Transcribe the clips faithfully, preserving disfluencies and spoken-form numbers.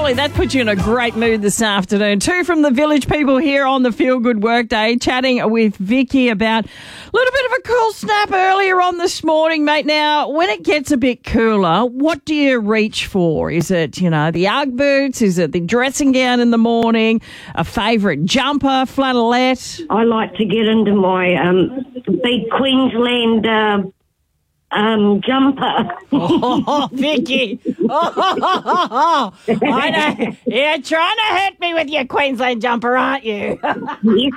surely that puts you in a great mood this afternoon. Two from the Village people here on the Feel Good Workday, chatting with Vicky about a little bit of a cool snap earlier on this morning, mate. Now, when it gets a bit cooler, what do you reach for? Is it, you know, the Ugg boots? Is it the dressing gown in the morning? A favourite jumper, flannelette? I like to get into my um, big Queensland uh, um, jumper. Oh, Vicky. Oh, oh, oh, oh. I know. You're trying to hurt me with your Queensland jumper, aren't you? Yes,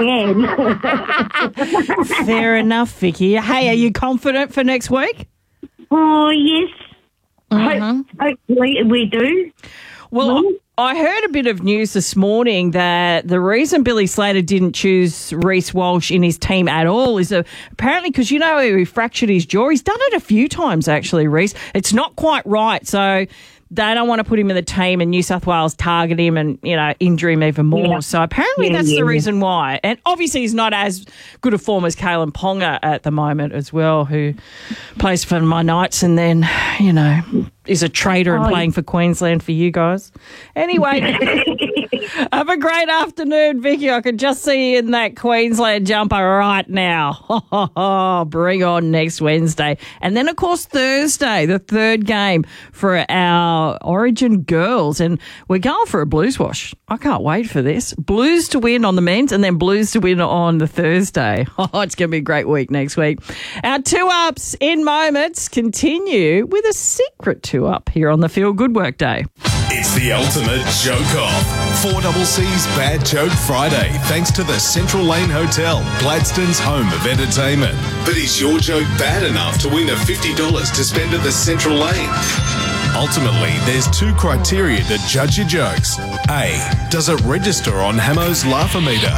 I am. Fair enough, Vicky. Hey, are you confident for next week? Oh, yes. Mm-hmm. Ho- hopefully we do. Well, Mm-hmm. I heard a bit of news this morning that the reason Billy Slater didn't choose Reece Walsh in his team at all is uh, apparently because, you know, he fractured his jaw. He's done it a few times, actually, Reece. It's not quite right. So they don't want to put him in the team and New South Wales target him and, you know, injure him even more. Yeah. So apparently Yeah, that's yeah, the yeah. reason why. And obviously he's not as good a form as Kalen Ponga at the moment as well, who plays for my Knights and then, you know, is a traitor and Oh, playing for Queensland for you guys. Anyway, have a great afternoon, Vicky. I can just see you in that Queensland jumper right now. Bring on next Wednesday. And then, of course, Thursday, the third game for our Origin girls. And we're going for a Blues wash. I can't wait for this. Blues to win on the men's and then Blues to win on the Thursday. Oh, it's going to be a great week next week. Our two-ups in moments continue with a secret two-up here on the Feel Good Workday. It's the ultimate joke-off. four C's Bad Joke Friday, thanks to the Central Lane Hotel, Gladstone's home of entertainment. But is your joke bad enough to win the fifty dollars to spend at the Central Lane? Ultimately, there's two criteria to judge your jokes. A, does it register on Hamo's Laugh-O-Meter?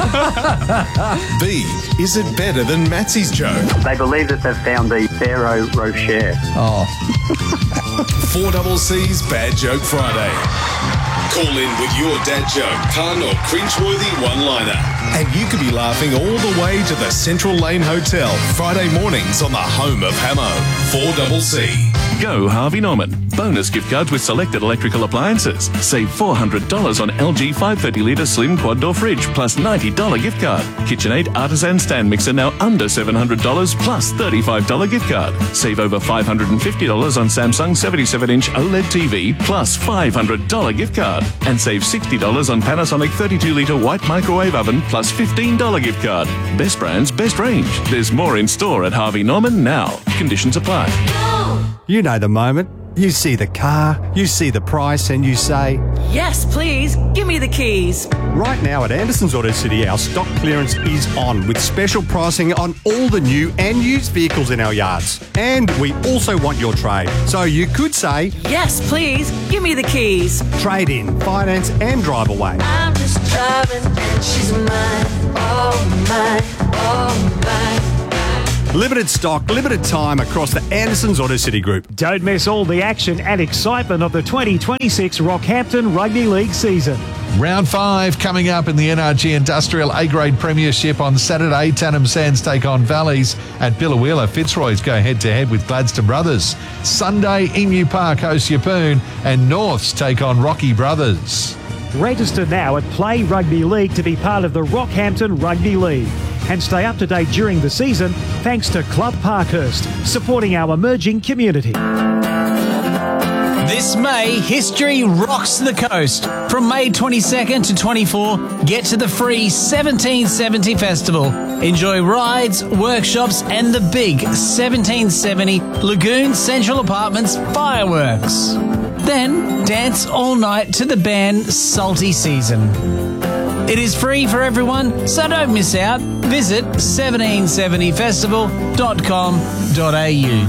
B, is it better than Matsy's joke? They believe that they've found the Pharaoh Rocher. Oh. four C's Bad Joke Friday. Call in with your dad joke, pun or cringeworthy one-liner. And you could be laughing all the way to the Central Lane Hotel Friday mornings on the home of Hamo. four C. Go Harvey Norman. Bonus gift cards with selected electrical appliances. Save four hundred dollars on L G five thirty litre slim quad door fridge plus ninety dollars gift card. KitchenAid Artisan stand mixer now under seven hundred dollars plus thirty-five dollars gift card. Save over five hundred fifty dollars on Samsung seventy-seven inch OLED T V plus five hundred dollars gift card. And save sixty dollars on Panasonic thirty-two litre white microwave oven plus fifteen dollars gift card. Best brands, best range. There's more in store at Harvey Norman now. Conditions apply. You know the moment. You see the car, you see the price, and you say, Yes, please. Give me the keys. right now at Anderson's Auto City, our stock clearance is on with special pricing on all the new and used vehicles in our yards. And we also want your trade. So you could say, Yes, please. Give me the keys. trade in, finance, and drive away. I'm just driving and she's mine, oh mine, oh mine. Limited stock, limited time across the Anderson's Auto City Group. Don't miss all the action and excitement of the twenty twenty-six Rockhampton Rugby League season. Round five coming up in the N R G Industrial A-Grade Premiership on Saturday. Tannum Sands take on Valleys at Billawheeler. Fitzroy's go head-to-head with Gladstone Brothers. Sunday, Emu Park hosts Yeppoon and Norths take on Rocky Brothers. Register now at Play Rugby League to be part of the Rockhampton Rugby League. And stay up to date during the season thanks to Club Parkhurst, supporting our emerging community. This May, history rocks the coast. From May twenty-second to twenty-fourth, get to the free seventeen seventy Festival. Enjoy rides, workshops and the big seventeen seventy Lagoon Central Apartments fireworks. Then dance all night to the band Salty Season. It is free for everyone, so don't miss out. Visit seventeen seventy festival dot com dot a u.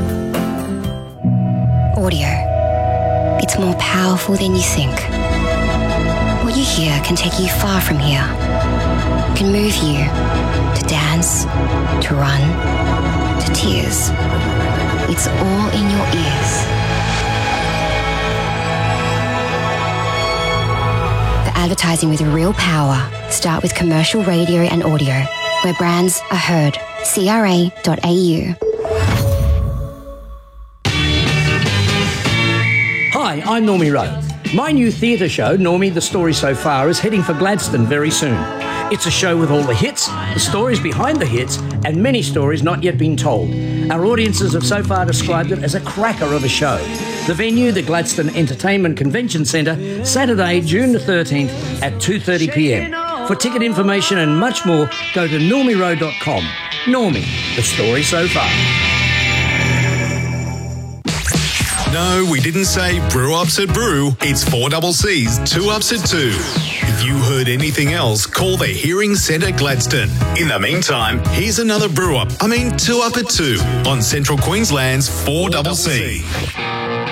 Audio. It's more powerful than you think. What you hear can take you far from here. Can move you to dance, to run, to tears. It's all in your ears. The advertising with real power. Start with commercial radio and audio, where brands are heard. C R A dot A U. Hi, I'm Normie Rowe. My new theatre show, Normie, The Story So Far, is heading for Gladstone very soon. It's a show with all the hits, the stories behind the hits, and many stories not yet been told. Our audiences have so far described it as a cracker of a show. The venue, the Gladstone Entertainment Convention Centre, Saturday, June the thirteenth at two thirty p m. For ticket information and much more, go to normie road dot com. Normie, The Story So Far. No, we didn't say brew ups at brew. It's four double C's, two ups at two. If you heard anything else, call the Hearing Centre Gladstone. In the meantime, here's another brew up. I mean, two up at two on Central Queensland's four double C.